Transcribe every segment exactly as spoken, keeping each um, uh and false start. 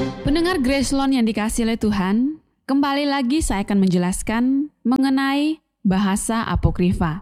Pendengar Grace Lone yang dikasihi oleh Tuhan, kembali lagi saya akan menjelaskan mengenai bahasa apokrifa.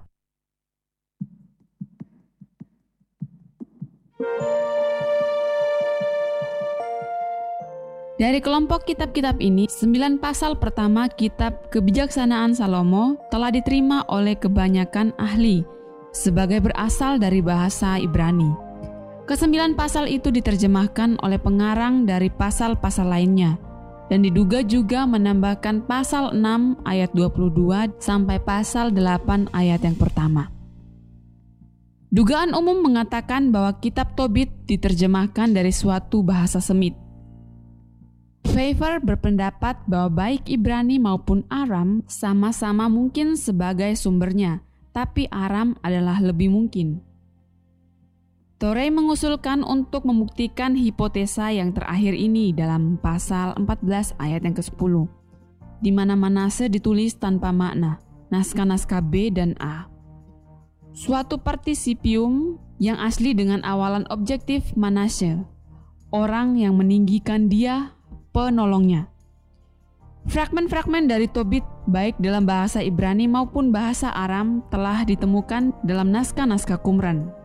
Dari kelompok kitab-kitab ini, sembilan pasal pertama kitab Kebijaksanaan Salomo telah diterima oleh kebanyakan ahli sebagai berasal dari bahasa Ibrani. Kesembilan pasal itu diterjemahkan oleh pengarang dari pasal-pasal lainnya dan diduga juga menambahkan pasal enam ayat dua puluh dua sampai pasal delapan ayat yang pertama. Dugaan umum mengatakan bahwa kitab Tobit diterjemahkan dari suatu bahasa Semit. Pfeiffer berpendapat bahwa baik Ibrani maupun Aram sama-sama mungkin sebagai sumbernya, tapi Aram adalah lebih mungkin. Torrey mengusulkan untuk membuktikan hipotesa yang terakhir ini dalam pasal empat belas ayat yang kesepuluh, di mana Manase ditulis tanpa makna, naskah-naskah B dan A. Suatu partisipium yang asli dengan awalan objektif Manase, orang yang meninggikan dia, penolongnya. Fragmen-fragmen dari Tobit, baik dalam bahasa Ibrani maupun bahasa Aram, telah ditemukan dalam naskah-naskah Qumran.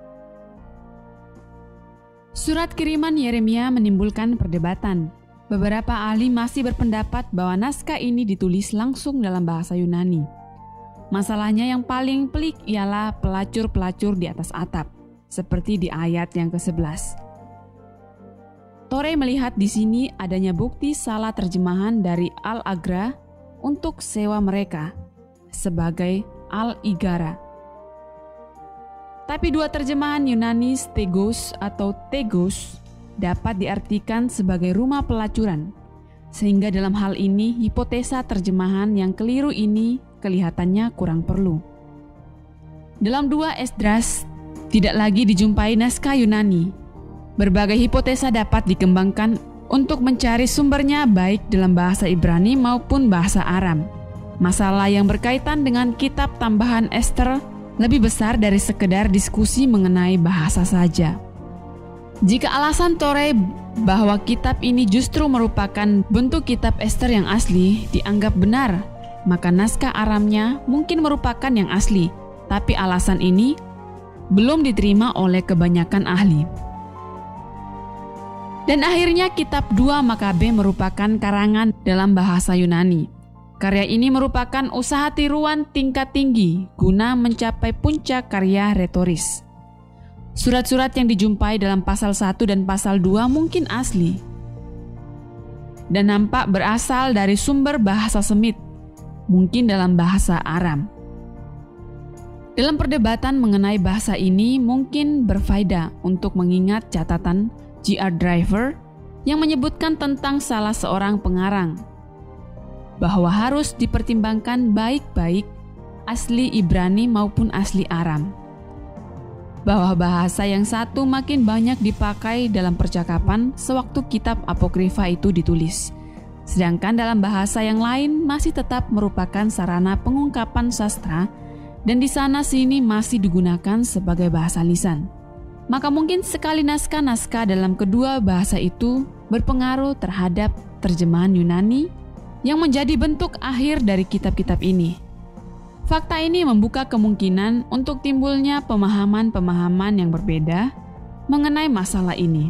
Surat kiriman Yeremia menimbulkan perdebatan. Beberapa ahli masih berpendapat bahwa naskah ini ditulis langsung dalam bahasa Yunani. Masalahnya yang paling pelik ialah pelacur-pelacur di atas atap, seperti di ayat yang kesebelas. Torrey melihat di sini adanya bukti salah terjemahan dari Al-Agra untuk sewa mereka sebagai Al-Igara. Tapi dua terjemahan Yunani stegos atau tegos dapat diartikan sebagai rumah pelacuran, sehingga dalam hal ini hipotesa terjemahan yang keliru ini kelihatannya kurang perlu. Dalam dua Esdras tidak lagi dijumpai naskah Yunani. Berbagai hipotesa dapat dikembangkan untuk mencari sumbernya baik dalam bahasa Ibrani maupun bahasa Aram. Masalah yang berkaitan dengan kitab tambahan Ester lebih besar dari sekedar diskusi mengenai bahasa saja. Jika alasan Torrey bahwa kitab ini justru merupakan bentuk kitab Ester yang asli dianggap benar, maka naskah Aramnya mungkin merupakan yang asli, tapi alasan ini belum diterima oleh kebanyakan ahli. Dan akhirnya kitab dua Makabe merupakan karangan dalam bahasa Yunani. Karya ini merupakan usaha tiruan tingkat tinggi guna mencapai puncak karya retoris. Surat-surat yang dijumpai dalam pasal satu dan pasal dua mungkin asli dan nampak berasal dari sumber bahasa Semit, mungkin dalam bahasa Aram. Dalam perdebatan mengenai bahasa ini mungkin berfaedah untuk mengingat catatan G R Driver yang menyebutkan tentang salah seorang pengarang, bahwa harus dipertimbangkan baik-baik asli Ibrani maupun asli Aram. Bahwa bahasa yang satu makin banyak dipakai dalam percakapan sewaktu kitab apokrifa itu ditulis, sedangkan dalam bahasa yang lain masih tetap merupakan sarana pengungkapan sastra dan di sana sini masih digunakan sebagai bahasa lisan. Maka mungkin sekali naskah-naskah dalam kedua bahasa itu berpengaruh terhadap terjemahan Yunani yang menjadi bentuk akhir dari kitab-kitab ini. Fakta ini membuka kemungkinan untuk timbulnya pemahaman-pemahaman yang berbeda mengenai masalah ini.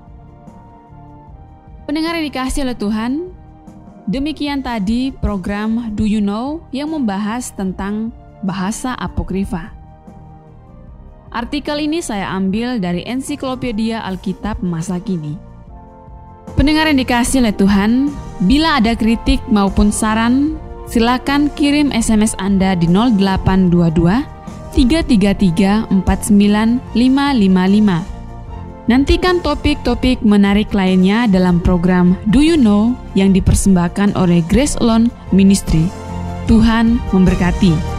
Pendengar yang dikasihi oleh Tuhan, demikian tadi program Do You Know yang membahas tentang bahasa apokrifa. Artikel ini saya ambil dari Ensiklopedia Alkitab Masa Kini. Pendengar yang dikasihi oleh Tuhan, bila ada kritik maupun saran, silakan kirim S M S Anda di nol delapan dua dua tiga tiga tiga empat sembilan lima lima lima. Nantikan topik-topik menarik lainnya dalam program Do You Know yang dipersembahkan oleh Grace Lone Ministry. Tuhan memberkati.